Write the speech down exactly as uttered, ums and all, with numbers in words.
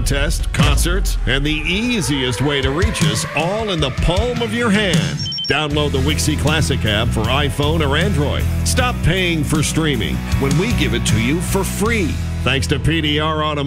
contests, concerts, and the easiest way to reach us all in the palm of your hand. Download the Wixie Classic app for iPhone or Android. Stop paying for streaming when we give it to you for free. Thanks to P D R Automotive.